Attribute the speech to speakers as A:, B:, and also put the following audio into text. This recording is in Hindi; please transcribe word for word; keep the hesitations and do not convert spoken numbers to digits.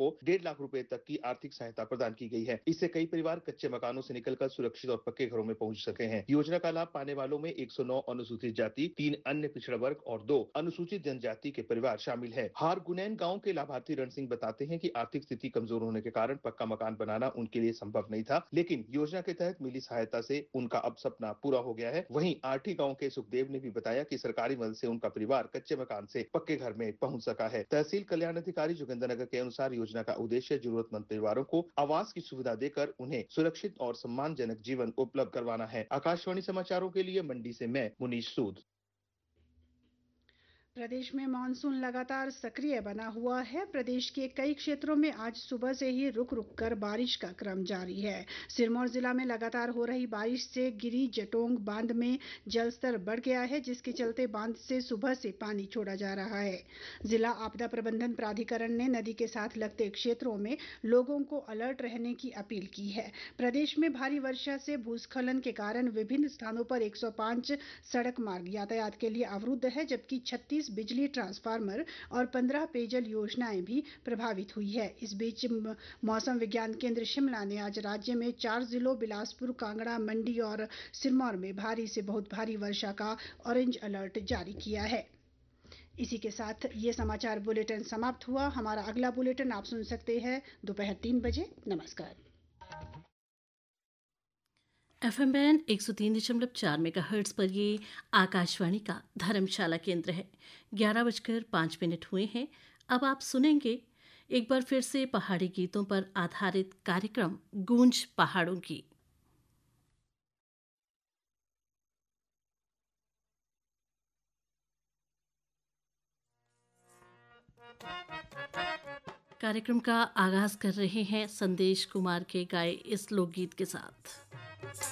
A: को डेढ़ लाख रुपए तक की आर्थिक सहायता प्रदान की गई है। इससे कई परिवार कच्चे मकानों से निकलकर सुरक्षित और पक्के घरों में पहुंच सके हैं। योजना का लाभ पाने वालों में एक सौ नौ अनुसूचित जाति, तीन अन्य पिछड़ा वर्ग और दो अनुसूचित जनजाति के परिवार शामिल है। हारगुनैन गांव के लाभार्थी रण सिंह बताते हैं कि आर्थिक स्थिति कमजोर होने के कारण पक्का मकान बनाना उनके लिए संभव नहीं था, लेकिन योजना के तहत मिली सहायता से उनका अब सपना पूरा हो गया है। वहीं आठी गांव के सुखदेव ने भी बताया कि सरकारी मदद से उनका परिवार कच्चे मकान से पक्के घर में पहुंच सका है। तहसील कल्याण अधिकारी जोगिंदरनगर के अनुसार योजना का उद्देश्य जरूरतमंद परिवारों को आवास की सुविधा देकर उन्हें सुरक्षित और सम्मानजनक जीवन उपलब्ध करवाना है। आकाशवाणी समाचारों के लिए मंडी से मैं मुनीश सूद।
B: प्रदेश में मानसून लगातार सक्रिय बना हुआ है। प्रदेश के कई क्षेत्रों में आज सुबह से ही रुक रुक कर बारिश का क्रम जारी है। सिरमौर जिला में लगातार हो रही बारिश से गिरी जटोंग बांध में जलस्तर बढ़ गया है, जिसके चलते बांध से सुबह से पानी छोड़ा जा रहा है। जिला आपदा प्रबंधन प्राधिकरण ने नदी के साथ लगते क्षेत्रों में लोगों को अलर्ट रहने की अपील की है। प्रदेश में भारी वर्षा से भूस्खलन के कारण विभिन्न स्थानों पर एक सौ पाँच सड़क मार्ग यातायात के लिए अवरुद्ध है, जबकि छत्तीस बिजली ट्रांसफार्मर और पंद्रह पेयजल योजनाएं भी प्रभावित हुई है। इस बीच मौसम विज्ञान केंद्र शिमला ने आज राज्य में चार जिलों बिलासपुर, कांगड़ा, मंडी और सिरमौर में भारी से बहुत भारी वर्षा का ऑरेंज अलर्ट जारी किया है। इसी के साथ ये समाचार बुलेटिन समाप्त हुआ। हमारा अगला बुलेटिन आप सुन सकते हैं दोपहर तीन बजे। नमस्कार।
C: एफ एम बैंड एक सौ तीन दशमलव चार मेगाहर्ट्ज पर ये आकाशवाणी का धर्मशाला केंद्र है। ग्यारह बजकर पाँच मिनट हुए हैं। अब आप सुनेंगे एक बार फिर से पहाड़ी गीतों पर आधारित कार्यक्रम गूंज पहाड़ों की। कार्यक्रम का आगाज कर रहे हैं संदेश कुमार के गाए इस लोकगीत के साथ।